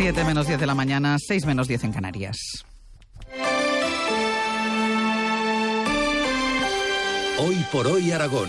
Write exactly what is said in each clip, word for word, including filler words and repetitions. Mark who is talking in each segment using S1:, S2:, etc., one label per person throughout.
S1: siete menos diez de la mañana, seis menos diez en Canarias.
S2: Hoy por hoy Aragón.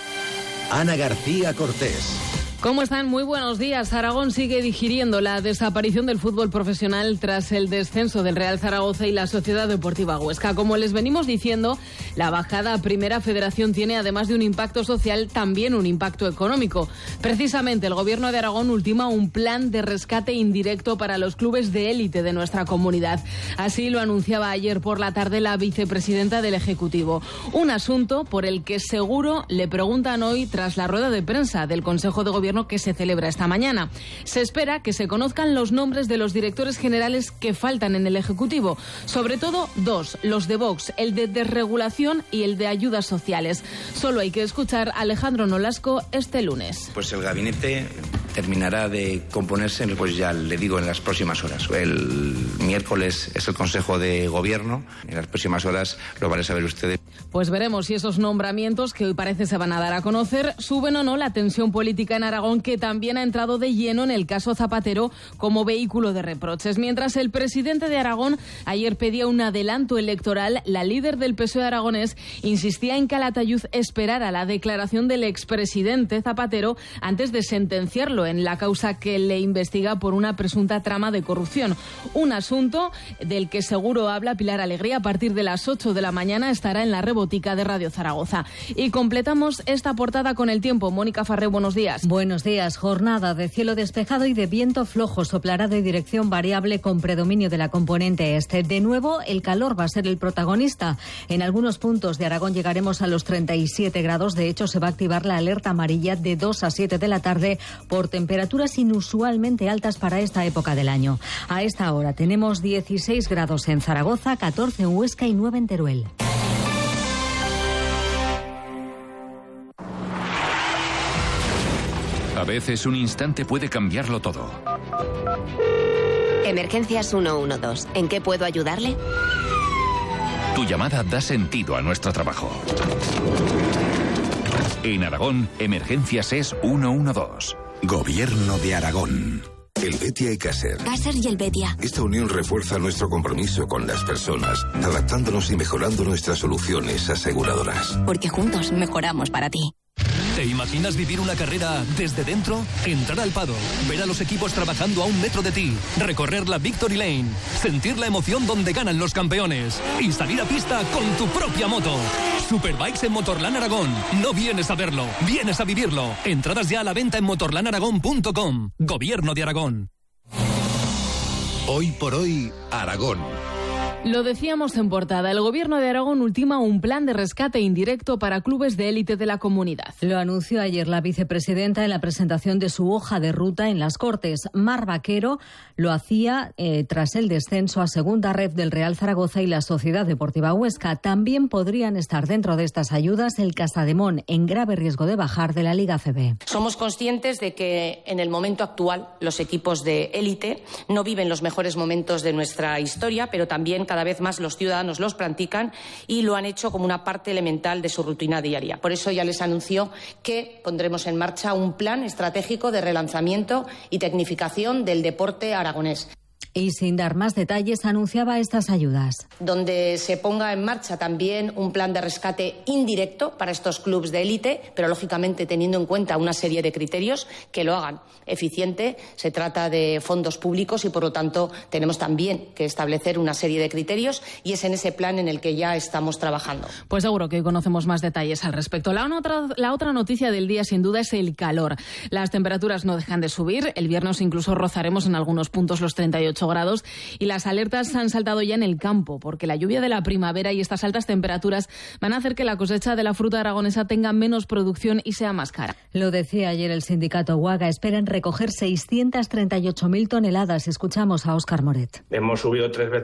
S2: Ana García Cortés.
S3: ¿Cómo están? Muy buenos días. Aragón sigue digiriendo la desaparición del fútbol profesional tras el descenso del Real Zaragoza y la Sociedad Deportiva Huesca. Como les venimos diciendo, la bajada a Primera Federación tiene, además de un impacto social, también un impacto económico. Precisamente, el Gobierno de Aragón ultima un plan de rescate indirecto para los clubes de élite de nuestra comunidad. Así lo anunciaba ayer por la tarde la vicepresidenta del Ejecutivo. Un asunto por el que seguro le preguntan hoy tras la rueda de prensa del Consejo de Gobierno que se celebra esta mañana. Se espera que se conozcan los nombres de los directores generales que faltan en el Ejecutivo, sobre todo dos, los de Vox, el de desregulación y el de ayudas sociales. Solo hay que escuchar a Alejandro Nolasco este lunes.
S4: Pues el gabinete terminará de componerse, pues ya le digo, en las próximas horas. El miércoles es el Consejo de Gobierno, en las próximas horas lo van a saber ustedes.
S3: Pues veremos si esos nombramientos que hoy parece se van a dar a conocer suben o no la tensión política en Aragón, que también ha entrado de lleno en el caso Zapatero como vehículo de reproches. Mientras el presidente de Aragón ayer pedía un adelanto electoral, la líder del P S O E aragonés insistía en que Calatayud esperara la declaración del expresidente Zapatero antes de sentenciarlo en la causa que le investiga por una presunta trama de corrupción. Un asunto del que seguro habla Pilar Alegría. A partir de las ocho de la mañana estará en la rebotica de Radio Zaragoza. Y completamos esta portada con el tiempo. Mónica Farré, buenos días.
S5: Buenos días. Jornada de cielo despejado y de viento flojo. Soplará de dirección variable con predominio de la componente este. De nuevo, el calor va a ser el protagonista. En algunos puntos de Aragón llegaremos a los treinta y siete grados. De hecho, se va a activar la alerta amarilla de dos a siete de la tarde por temperaturas inusualmente altas para esta época del año. A esta hora tenemos dieciséis grados en Zaragoza, catorce en Huesca y nueve en Teruel.
S6: A veces un instante puede cambiarlo todo.
S7: Emergencias ciento doce. ¿En qué puedo ayudarle?
S6: Tu llamada da sentido a nuestro trabajo. En Aragón, Emergencias es ciento doce.
S2: Gobierno de Aragón. El Betia y Caser.
S7: Caser y el Betia.
S2: Esta unión refuerza nuestro compromiso con las personas, adaptándonos y mejorando nuestras soluciones aseguradoras.
S7: Porque juntos mejoramos para ti.
S8: ¿Te imaginas vivir una carrera desde dentro? Entrar al paddock, ver a los equipos trabajando a un metro de ti, recorrer la Victory Lane, sentir la emoción donde ganan los campeones y salir a pista con tu propia moto. Superbikes en Motorland Aragón. No vienes a verlo, vienes a vivirlo. Entradas ya a la venta en motorland aragón punto com. Gobierno de Aragón.
S2: Hoy por hoy, Aragón.
S3: Lo decíamos en portada, el Gobierno de Aragón ultima un plan de rescate indirecto para clubes de élite de la comunidad.
S5: Lo anunció ayer la vicepresidenta en la presentación de su hoja de ruta en las Cortes. Mar Vaquero lo hacía eh, tras el descenso a segunda ref del Real Zaragoza y la Sociedad Deportiva Huesca. También podrían estar dentro de estas ayudas el Casademón, en grave riesgo de bajar de la Liga A C B.
S9: Somos conscientes de que en el momento actual los equipos de élite no viven los mejores momentos de nuestra historia, pero también cada vez más los ciudadanos los practican y lo han hecho como una parte elemental de su rutina diaria. Por eso ya les anunció que pondremos en marcha un plan estratégico de relanzamiento y tecnificación del deporte aragonés.
S5: Y sin dar más detalles, anunciaba estas ayudas.
S9: Donde se ponga en marcha también un plan de rescate indirecto para estos clubes de élite, pero lógicamente teniendo en cuenta una serie de criterios que lo hagan eficiente. Se trata de fondos públicos y, por lo tanto, tenemos también que establecer una serie de criterios y es en ese plan en el que ya estamos trabajando.
S3: Pues seguro que hoy conocemos más detalles al respecto. La otra, la otra noticia del día, sin duda, es el calor. Las temperaturas no dejan de subir. El viernes incluso rozaremos en algunos puntos los treinta y ocho grados y las alertas han saltado ya en el campo porque la lluvia de la primavera y estas altas temperaturas van a hacer que la cosecha de la fruta aragonesa tenga menos producción y sea más cara.
S5: Lo decía ayer el sindicato Uaga. Esperan recoger seiscientas treinta y ocho mil toneladas. Escuchamos a Óscar Moret.
S10: Hemos subido tres veces